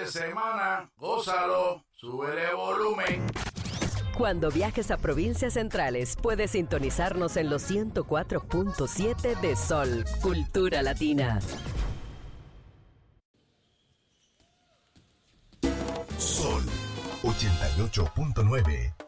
semana, gózalo, súbele volumen. Cuando viajes a provincias centrales, puedes sintonizarnos en los 104.7 de Sol, Cultura Latina. Sol 88.9.